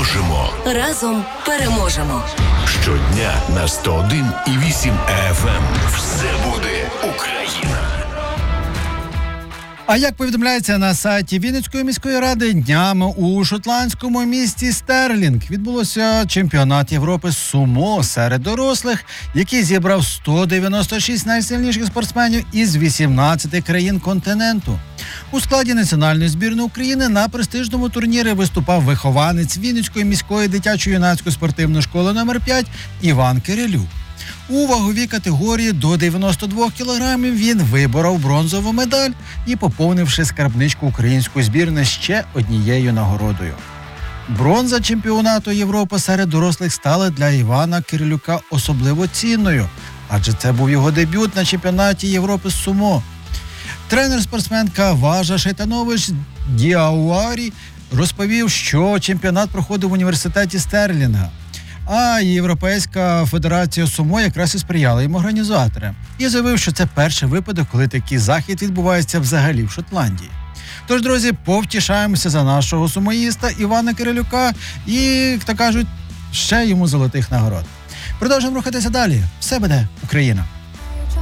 Дружимо. Разом переможемо. Щодня на 101,8 FM. Все буде Україна. А як повідомляється на сайті Вінницької міської ради, днями у шотландському місті Стерлінг відбулося чемпіонат Європи з сумо серед дорослих, який зібрав 196 найсильніших спортсменів із 18 країн континенту. У складі національної збірної України на престижному турнірі виступав вихованець Вінницької міської дитячо-юнацької спортивної школи номер 5 Іван Кирилюк. У ваговій категорії до 92 кілограмів він виборов бронзову медаль і поповнивши скарбничку української збірної ще однією нагородою. Бронза чемпіонату Європи серед дорослих стала для Івана Кирилюка особливо цінною, адже це був його дебют на чемпіонаті Європи з сумо. Тренер-спортсменка Важа Шайтанович Діауарі розповів, що чемпіонат проходив в університеті Стерлінга, а Європейська федерація сумо якраз і сприяла їм організаторам. І заявив, що це перший випадок, коли такий захід відбувається взагалі в Шотландії. Тож, друзі, повтішаємося за нашого сумоїста Івана Кирилюка і, як то кажуть, ще йому золотих нагород. Продовжуємо рухатися далі. Все буде Україна!